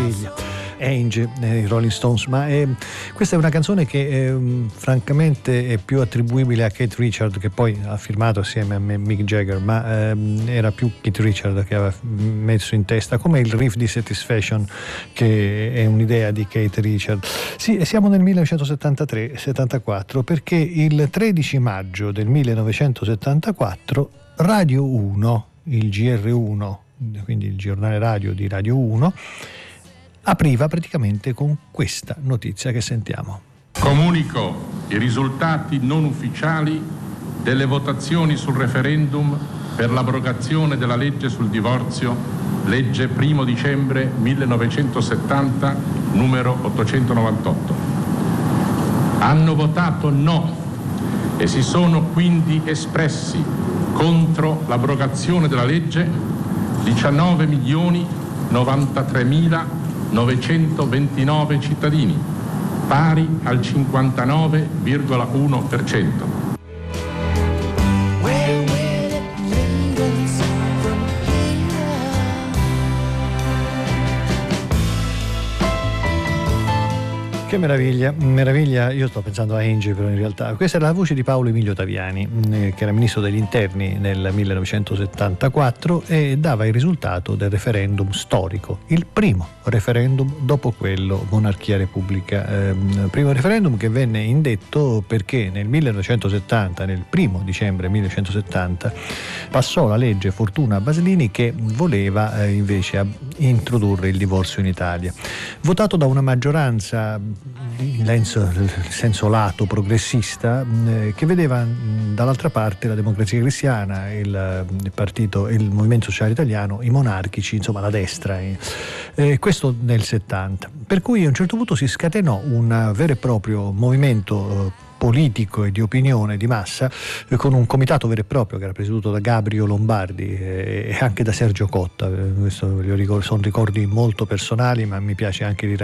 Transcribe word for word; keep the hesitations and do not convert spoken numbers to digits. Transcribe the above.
meraviglia. Ange, eh, i Rolling Stones, ma eh, questa è una canzone che eh, francamente è più attribuibile a Keith Richards, che poi ha firmato assieme a Mick Jagger, ma eh, era più Keith Richards che aveva messo in testa, come il riff di Satisfaction, che è un'idea di Keith Richards. Sì, e siamo nel millenovecentosettantatré settantaquattro, perché il tredici maggio del millenovecentosettantaquattro Radio uno, il G R uno, quindi il giornale radio di Radio uno, apriva praticamente con questa notizia che sentiamo. Comunico i risultati non ufficiali delle votazioni sul referendum per l'abrogazione della legge sul divorzio, legge primo dicembre millenovecentosettanta, numero ottocentonovantotto. Hanno votato no e si sono quindi espressi contro l'abrogazione della legge diciannove milioni novantatremila novecentoventinove cittadini, pari al cinquantanove virgola uno per cento. Che meraviglia, meraviglia, io sto pensando a Angie, però in realtà questa era la voce di Paolo Emilio Taviani, eh, che era ministro degli interni nel millenovecentosettantaquattro e dava il risultato del referendum storico, il primo referendum dopo quello monarchia-repubblica, eh, primo referendum che venne indetto perché nel millenovecentosettanta, nel primo dicembre millenovecentosettanta, passò la legge Fortuna Baslini che voleva eh, invece introdurre il divorzio in Italia, votato da una maggioranza in senso lato progressista eh, che vedeva mh, dall'altra parte la Democrazia Cristiana, il, il partito, il Movimento Sociale Italiano, i monarchici, insomma la destra, eh, eh, questo nel settanta, per cui a un certo punto si scatenò un vero e proprio movimento eh, politico e di opinione di massa, eh, con un comitato vero e proprio che era presieduto da Gabrio Lombardi eh, e anche da Sergio Cotta. Eh, questo, sono ricordi molto personali, ma mi piace anche